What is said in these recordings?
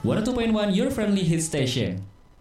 102.1 Your Friendly Hit Station.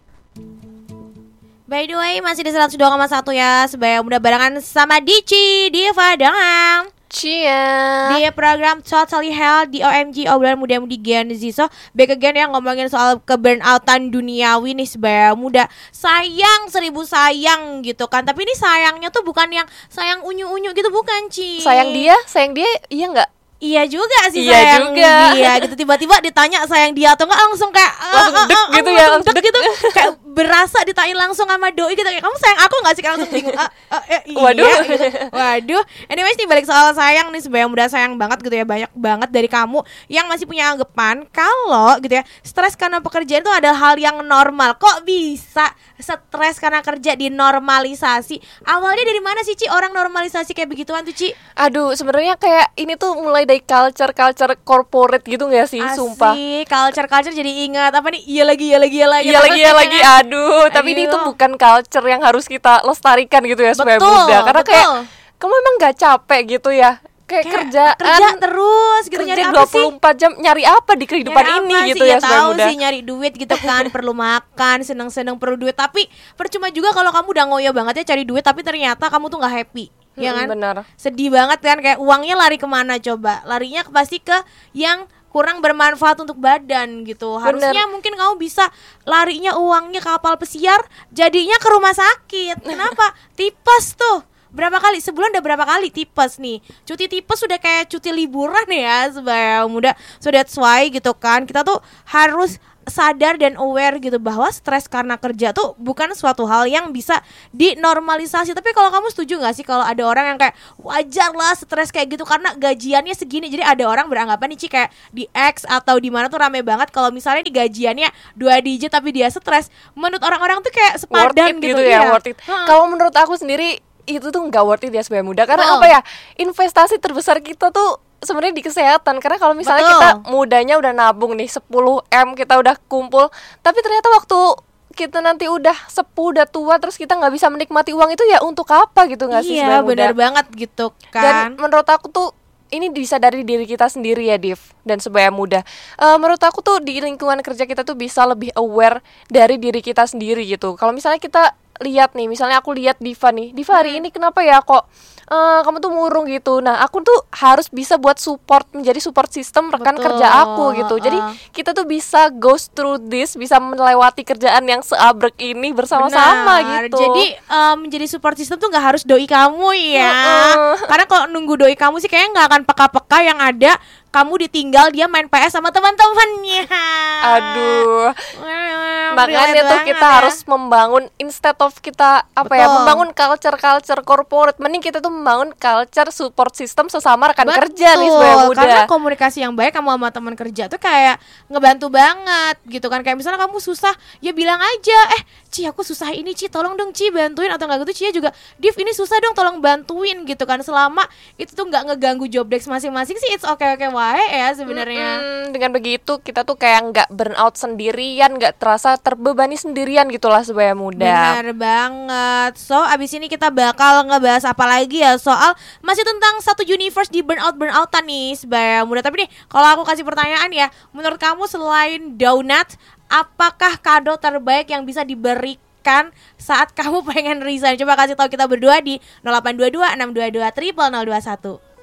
By the way, masih di 102,1 ya. Sebaya muda barengan sama Dici, Diva Dangang Cia di program Totally Hell di OMG, obrolan muda-mudi Gen Z. So, back again ya, ngomongin soal keburnoutan duniawi nih sebaya muda. Sayang, 1000 sayang gitu kan. Tapi ini sayangnya tuh bukan yang sayang unyu-unyu gitu, bukan Ci. Sayang dia, iya gak? Iya juga sih, iya sayang juga. dia gitu. Tiba-tiba ditanya sayang dia atau enggak, langsung kayak langsung dek gitu ya, langsung dek gitu. Kayak berasa ditanya langsung sama doi gitu, kayak kamu sayang aku enggak sih? Kayak langsung bingung. Waduh. Iya, gitu. Waduh. Anyways nih, balik soal sayang nih, sebenarnya muda sayang banget gitu ya. Banyak banget dari kamu yang masih punya anggapan kalau gitu ya, stres karena pekerjaan itu adalah hal yang normal. Kok bisa stres karena kerja dinormalisasi? Awalnya dari mana sih, Ci, orang normalisasi kayak begituan tuh, Ci? Aduh, sebenarnya kayak ini tuh mulai dari culture corporate gitu gak sih? Asik, sumpah. culture jadi ingat apa nih? Iya lagi. Aduh, tapi ini tuh bukan culture yang harus kita lestarikan gitu ya supaya muda. Karena betul. kayak kamu emang gak capek gitu ya? Kayak kerja terus gitu, kerja nyari apa 24 sih? jam, nyari apa di kehidupan Nyari ini apa gitu sih? ya supaya tahu muda. sih, nyari duit gitu kan. Perlu makan, seneng-seneng perlu duit. Tapi percuma juga kalau kamu udah ngoyo banget ya cari duit, tapi ternyata kamu tuh gak happy. Ya kan? Benar. Sedih banget kan, kayak uangnya lari kemana coba? Larinya pasti ke yang kurang bermanfaat untuk badan gitu. Harusnya mungkin kamu bisa larinya uangnya ke kapal pesiar, jadinya ke rumah sakit. Kenapa? Tipes tuh. Berapa kali? Sebulan udah berapa kali tipes nih? Cuti tipes sudah kayak cuti liburan ya sebaya muda. So that's why gitu kan, kita tuh harus sadar dan aware gitu bahwa stres karena kerja tuh bukan suatu hal yang bisa dinormalisasi. Tapi kalau kamu setuju gak sih kalau ada orang yang kayak wajar lah stres kayak gitu karena gajiannya segini. Jadi ada orang beranggapan nih, Ci, kayak di X atau di mana tuh rame banget kalau misalnya di gajiannya 2 digit tapi dia stres. Menurut orang-orang tuh kayak sepadan worth it gitu ya, worth it. Kalau menurut aku sendiri itu tuh nggak worth it ya sebagai muda. Karena apa ya, investasi terbesar kita tuh sebenarnya di kesehatan. Karena kalau misalnya kita mudanya udah nabung nih 10M kita udah kumpul, tapi ternyata waktu kita nanti udah sepuh, udah tua, terus kita nggak bisa menikmati uang itu, ya untuk apa gitu nggak sih sebagai muda? Iya, benar banget gitu kan. Dan menurut aku tuh ini bisa dari diri kita sendiri ya, Div, dan sebaya muda. Menurut aku tuh di lingkungan kerja kita tuh bisa lebih aware dari diri kita sendiri gitu. Kalau misalnya kita lihat nih, misalnya aku lihat Diva nih, Diva hari ini kenapa ya kok kamu tuh murung gitu. Nah, aku tuh harus bisa buat menjadi support system rekan kerja aku gitu. Jadi kita tuh bisa go through this, bisa melewati kerjaan yang seabrek ini bersama-sama gitu. Jadi menjadi support system tuh gak harus doi kamu ya. Karena kalau nunggu doi kamu sih kayaknya gak akan peka-peka, yang ada kamu ditinggal dia main PS sama teman-temannya. Aduh. Makanya tuh kita harus membangun, instead of kita membangun culture corporate, mending kita tuh membangun culture support system sesama rekan kerja nih sebagai muda. Karena komunikasi yang baik kamu sama teman kerja tuh kayak ngebantu banget gitu kan. Kayak misalnya kamu susah, ya bilang aja, Ci aku susah ini, Ci tolong dong Ci bantuin. Atau enggak gitu Ci juga, Div ini susah dong tolong bantuin gitu kan. Selama itu tuh gak ngeganggu job desk masing-masing sih, it's okay wae ya sebenarnya. Dengan begitu kita tuh kayak gak burnout sendirian, gak terasa terbebani sendirian gitulah sebagai muda. Benar banget. So abis ini kita bakal ngebahas apa lagi ya, soal masih tentang satu universe di burnoutan nih sebagai muda. Tapi nih kalau aku kasih pertanyaan ya, menurut kamu selain donat, apakah kado terbaik yang bisa diberikan saat kamu pengen resign? Coba kasih tahu kita berdua di 0822 622 0021.